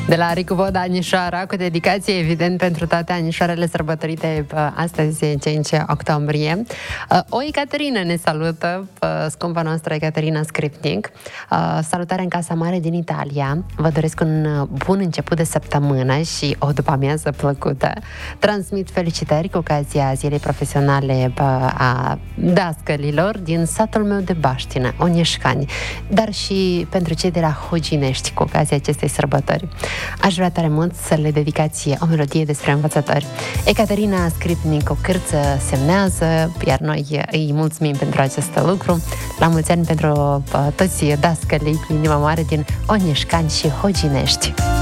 De la Ricu Voda, Anișoara, cu dedicație, evident, pentru toate anișoarele sărbătorite astăzi, 5 octombrie. O Ecaterina ne salută, scumpa noastră Ecaterina Scripnic. Salutare în Casa Mare din Italia. Vă doresc un bun început de săptămână și o după-amiază plăcută. Transmit felicitări cu ocazia Zilei Profesionale a dascălilor din satul meu de Baștină, Onieșcani, dar și pentru cei de la Hoginești cu ocazia acestei sărbători. Aș vrea tare mult să le dedicați o melodie despre învățători. Ecaterina Scripnic o cârță semnează, iar noi îi mulțumim pentru acest lucru. La mulți ani pentru toți dascălii cu inima mare din Onieșcani și Hoginești.